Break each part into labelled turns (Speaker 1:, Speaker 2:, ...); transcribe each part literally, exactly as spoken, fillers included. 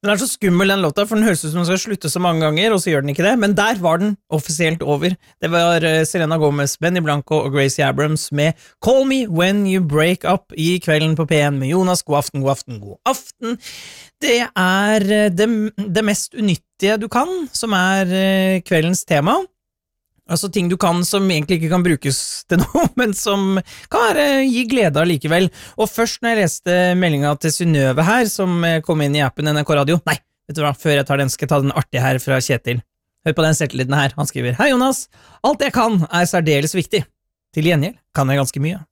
Speaker 1: Den er så skummel den låta, for den høres ut som den skal slutte så mange ganger, og så gjør den ikke det, men der var den offisielt over. Det var Selena Gomez, Benny Blanco og Gracie Abrams med Call Me When You Break Up i Kvelden på P en med Jonas. God aften, god aften, god aften. Det er det, det mest unyttige du kan, som er kveldens tema. Altså ting du kan som egentlig ikke kan brukes til noe, men som kan være, gi glede likevel. Og først når jeg leste meldingen til Synnøve her, som kom inn i appen N R K Radio, nei, vet du hva, før jeg tar den, skal jeg ta den artige her fra Kjetil. Hør på den selvtilliten her, han skriver: Hei Jonas, alt jeg kan er særdeles viktig. Til gjengjeld kan jeg ganske mye.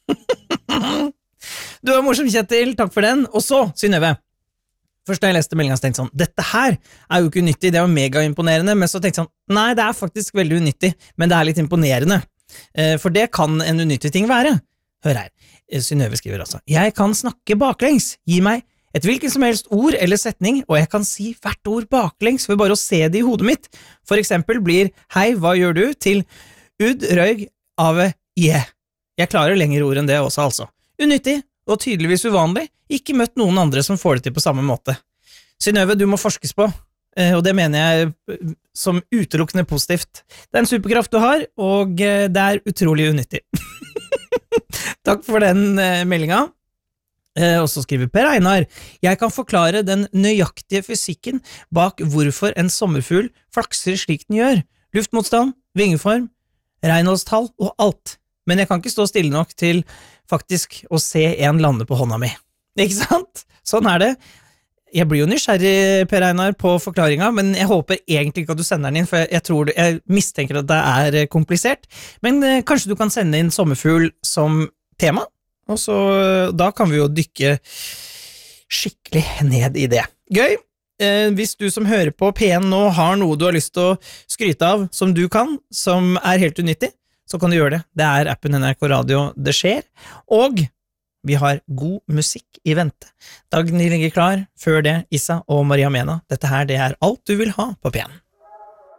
Speaker 1: Du er morsom, Kjetil, takk for den. Og så, Synnøve. Først da jeg leste meldingen, så tenkte jeg sånn, dette her er jo ikke unyttig, det er jo mega imponerende, men så tenkte jeg sånn, nei, det er faktisk veldig unyttig, men det er litt imponerende, for det kan en unyttig ting være. Hør her, Synnøve skriver altså, jeg kan snakke baklengs, gi meg et hvilken som helst ord eller setning, og jeg kan si hvert ord baklengs ved bare å se det i hodet mitt. For eksempel blir, hei, hva gjør du, til ud, røyg, ave, je. Jeg klarer lengre ord enn det også, altså. Unyttig, og tydeligvis uvanlig, ikke møtt noen andre som får det til på samme måte. Synnøve, du må forskes på, og det mener jeg som utelukkende positivt. Det er en superkraft du har, og det er utrolig unyttig. Takk for den meldingen. Og så skriver Per Einar, jeg kan forklare den nøyaktige fysikken bak hvorfor en sommerfugl flakser slik den gjør. Luftmotstand, vingeform, Reynolds-tall og alt. Men jeg kan ikke stå stille nok til faktisk å se en lande på hånda mi. Ikke sant? Sånn er det. Jeg blir jo nysgjerrig, Per Einar, på forklaringen, men jeg håper egentlig ikke at du sender den inn, for jeg, tror, jeg mistenker at det er komplisert. Men eh, kanskje du kan sende inn sommerfugl som tema, og så da kan vi jo dykke skikkelig ned i det. Gøy! Eh, hvis du som hører på P en nå har noe du har lyst til å skryte av som du kan, som er helt unyttig, så kan du gjøre det. Det er appen N R K Radio det skjer, og vi har god musikk i vente. Dagny ligger klar, før det Issa og Maria Mena. Dette her, det er alt du vil ha på P en.